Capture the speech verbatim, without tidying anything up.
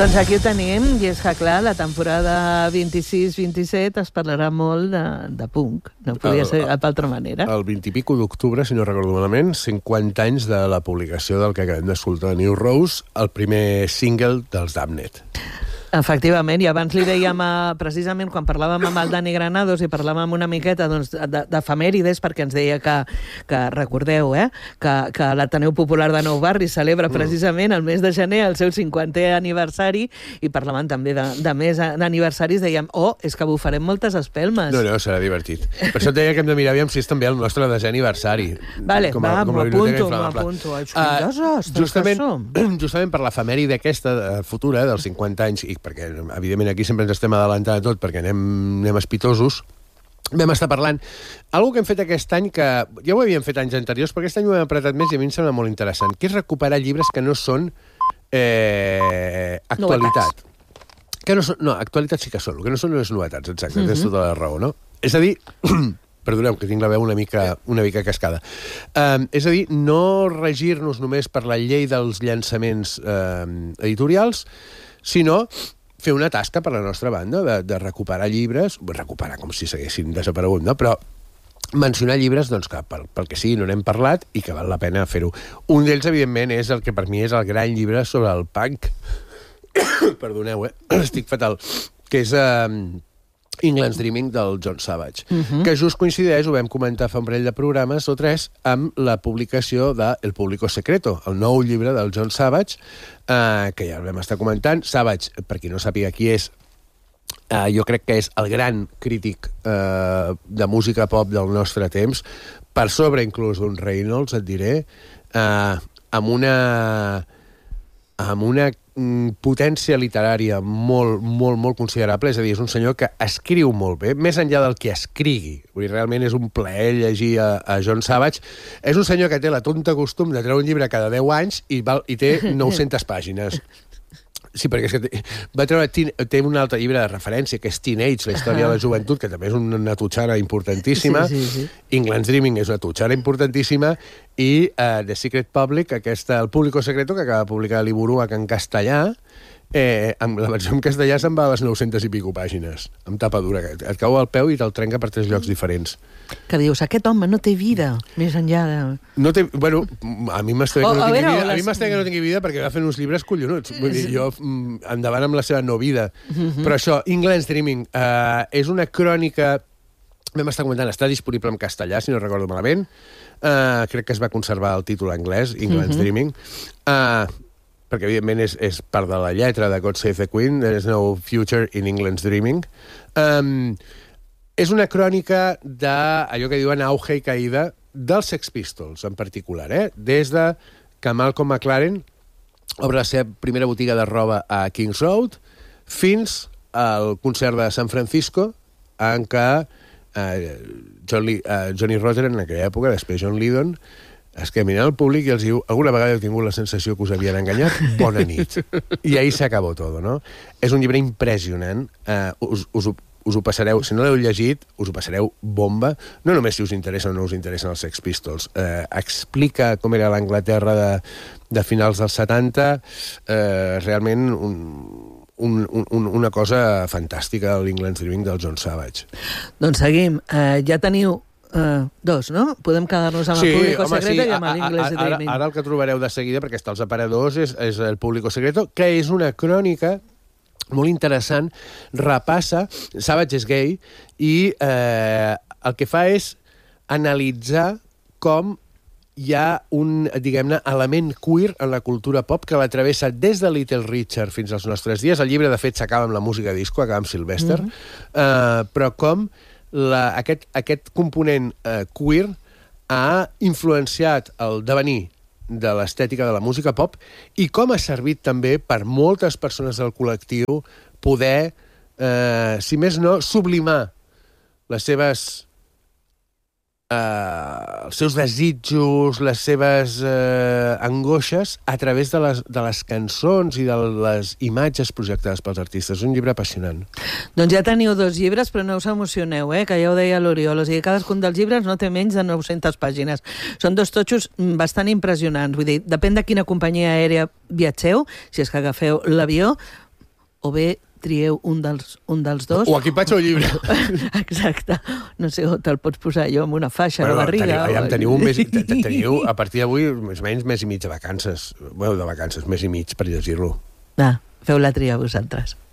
Doncs aquí ho tenim, i és que, clar, la temporada vint-i-sis vint-i-set es parlarà molt de, de punk. No podia ser d'altra manera. El vint i pico d'octubre, si no recordo malament, cinquanta anys de la publicació del que acabem d'escoltar, New Rose, el primer single dels Damned. Efectivament, i abans li dèiem, a, precisament quan parlàvem amb el Dani Granados i parlàvem una miqueta doncs, d'efemèrides, perquè ens deia que, que recordeu, eh, que, que l'Ateneu Popular de Nou Barris celebra precisament el mes de gener el seu cinquantè aniversari, i parlàvem també de, de més aniversaris, dèiem, oh, és que bufarem moltes espelmes. No, no, serà divertit. Per això et deia que hem de mirar aviam si és també el nostre desè aniversari. Vale, com a, va, com m'ho apunto, m'ho apunto. Uh, justament, justament per l'efemèride aquesta futura dels cinquanta anys, i perquè, evidentment, aquí sempre ens estem adelantant a tot perquè anem, anem espitosos, vam estar parlant. Algo que hem fet aquest any, que ja ho havíem fet anys anteriors, però aquest any ho hem apretat més i a mi em sembla molt interessant, que és recuperar llibres que no són eh, actualitat. Novetats. Que no són, no, actualitat sí que són, el que no són les novetats, exacte, mm-hmm. Tens tota la raó, no? És a dir... Perdoneu, que tinc la veu una mica, una mica cascada. Um, és a dir, no regir-nos només per la llei dels llançaments um, editorials, sinó fer una tasca per la nostra banda de, de recuperar llibres, recuperar com si s'haguessin desaparegut, no? Però mencionar llibres doncs, que pel, pel que sigui no n'hem parlat i que val la pena fer-ho. Un d'ells, evidentment, és el que per mi és el gran llibre sobre el punk. Perdoneu, eh? Estic fatal. Que és... Uh, England's Dreaming, del John Savage, uh-huh. que just coincideix, ho vam comentar fa un parell de programes o tres, amb la publicació de El Público Secreto, el nou llibre del John Savage, eh, que ja el vam estar comentant. Savage, per qui no sàpiga qui és, eh, jo crec que és el gran crític eh, de música pop del nostre temps, per sobre inclús d'un Reynolds, et diré, eh, amb una... amb una potència literària molt, molt, molt considerable. És a dir, és un senyor que escriu molt bé, més enllà del que escrigui. Vull dir, realment és un plaer llegir a, a John Savage. És un senyor que té la tonta costum de treure un llibre cada deu anys i, val, i té nou-centes pàgines. Sí, perquè és que té, va treure, té un altre llibre de referència, que és Teenage, la història de la joventut, que també és una tutxara importantíssima. Sí, sí, sí. England's Dreaming és una tutxara importantíssima. I uh, The Secret Public, aquesta, El Público Secreto, que acaba de publicar l'Iburuac en castellà, eh, amb la versió en castellà se'n va a les nou-centes i pico pàgines, amb tapa dura. Et cau al peu i te'l trenca per tres llocs diferents. Que dius, aquest home no té vida, més enllà de... No té... Bueno, a mi m'estranya que, no tingui vida, les... a mi m'estranya que no tingui vida perquè va fent uns llibres collonuts. Vull dir, jo, endavant amb la seva no vida. Mm-hmm. Però això, England's Dreaming, eh, és una crònica... Vam estar comentant, està disponible en castellà, si no recordo malament. Uh, crec que es va conservar el títol anglès, England's mm-hmm. Dreaming. Uh, perquè, evidentment, és, és part de la lletra de God Save the Queen. There is no future in England's Dreaming. Um, és una crònica d'allò que diuen auge i caïda dels Sex Pistols, en particular, eh? Des de que Malcolm McLaren obre la seva primera botiga de roba a Kings Road fins al concert de San Francisco, en què eh, John Lee, eh, Johnny Rotten, en aquella època, després John Lydon, es que mirant al públic i els diu, alguna vegada heu tingut la sensació que us havien enganyat? Bona nit. I ahí s'acabó tot, no? És un llibre impressionant. Eh, us, us, us ho passareu, si no l'heu llegit, us ho passareu bomba. No només si us interessa o no us interessen els Sex Pistols. Eh, explica com era l'Anglaterra de, de finals dels setanta. Eh, realment un, un, un, una cosa fantàstica, l'England's Dreaming del John Savage. Doncs seguim. Eh, ja teniu Uh, dos, no? Podem quedar-nos amb sí, el Público home, Secreto sí, i amb l'England's Dreaming. Ara, ara el que trobareu de seguida, perquè està als aparadors, és, és el Público Secreto, que és una crònica molt interessant, repassa, Savage és gay, i eh, el que fa és analitzar com hi ha un, diguem-ne, element queer en la cultura pop que l'atravessa des de Little Richard fins als nostres dies. El llibre, de fet, s'acaba amb la música disco, acaba amb Sylvester, mm-hmm. uh, però com La, aquest, aquest component eh, queer ha influenciat el devenir de l'estètica de la música pop i com ha servit també per moltes persones del col·lectiu poder, eh, si més no, sublimar les seves eh, els seus desitjos, les seves eh, angoixes a través de les, de les cançons i de les imatges projectades pels artistes. És un llibre apassionant. Doncs ja teniu dos llibres, però no us emocioneu, eh? Que ja ho deia l'Oriol. O sigui, cadascun dels llibres no té menys de nou-centes pàgines. Són dos totxos bastant impressionants. Vull dir, depèn de quina companyia aèria viatgeu, si és que agafeu l'avió, o bé trieu un dels, un dels dos. O equipatge o llibre. Exacte. No sé, te'l pots posar jo amb una faixa bueno, a la barriga. Teniu, o... teniu, un mes, teniu, a partir d'avui, més o menys, mes i mig de vacances. Bueno, de vacances, mes i mig, per llegir-lo. Ah, feu la tria vosaltres.